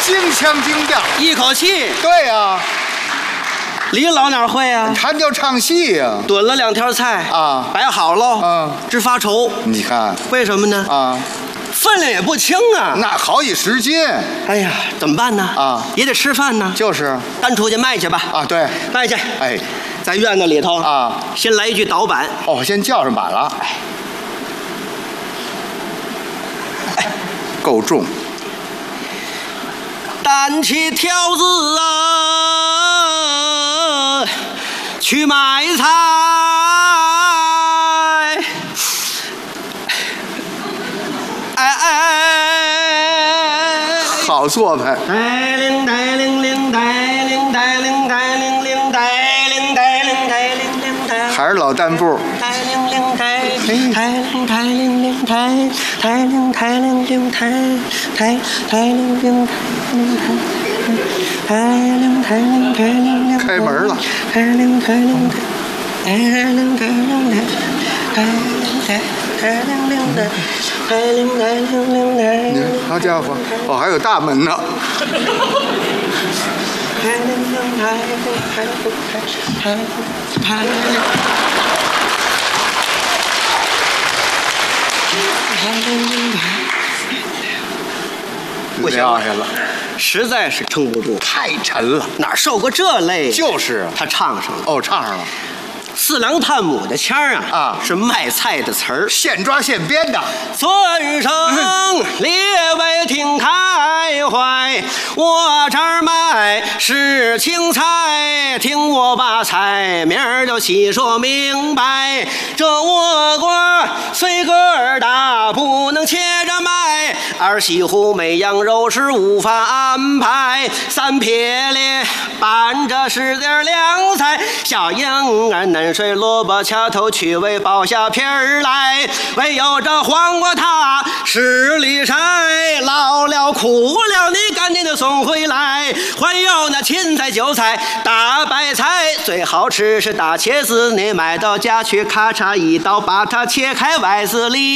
京腔京调， 一口气。 对呀， 李老哪会啊？ 弹调唱戏呀。 炖了2条菜啊， 摆好喽，直发愁。 你看， 为什么呢？ 啊， 分量也不轻啊。 那好几10斤。 哎呀，怎么办呢？ 啊， 也得吃饭呢。 就是搬出去卖去吧。 啊，对， 卖去。 哎， 在院子里头啊， 先来一句导板。 哦，先叫上板了。哎，够重。 担起条子啊，去买菜。 好做派。 带领带领领带领带领带领领带领带领带领领带， 还是老单步。 带领领带带领带领领带带领带领领带带带领领领带带领带领带领开门了。 带领带领带领带领带带领领带带领带领领带。 好家伙，哦，还有大门呢。 不行撂下了， 实在是撑不住， 太沉了。 哪受过这累？ 就是他唱上了。 哦，唱上了。 四郎探母的腔儿啊，是卖菜的词儿， 现抓现编的。 尊声列位听开怀，我这儿卖是青菜，听我把菜名儿就细说明白。这倭瓜虽个儿大，不能切着卖，儿媳妇没羊肉是无法安排。3撇列拌着10点凉菜，小鹰儿嫩水萝卜掐头去尾剥下皮儿来，唯有这黄瓜它10里筛，老了苦了你赶紧的送回来。还有那芹菜韭菜大白菜，最好吃是大茄子，你买到家去咔嚓一刀把它切开，外子里